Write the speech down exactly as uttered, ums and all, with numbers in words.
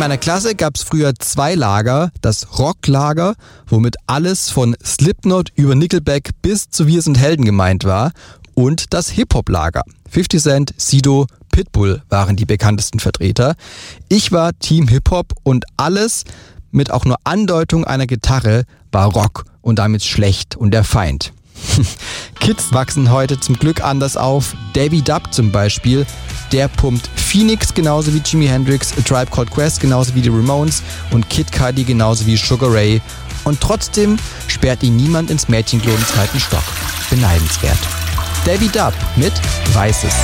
meiner Klasse gab es früher zwei Lager. Das Rocklager, womit alles von Slipknot über Nickelback bis zu Wir sind Helden gemeint war. Und das Hip-Hop-Lager. fifty Cent, Sido, Pitbull waren die bekanntesten Vertreter. Ich war Team Hip-Hop und alles mit auch nur Andeutung einer Gitarre war Rock und damit schlecht und der Feind. Kids wachsen heute zum Glück anders auf. Davey Dubb zum Beispiel, der pumpt Phoenix genauso wie Jimi Hendrix, A Tribe Called Quest genauso wie die Ramones und Kid Cudi genauso wie Sugar Ray. Und trotzdem sperrt ihn niemand ins Mädchenklo im zweiten Stock. Beneidenswert. Davey Dubb mit Weißes.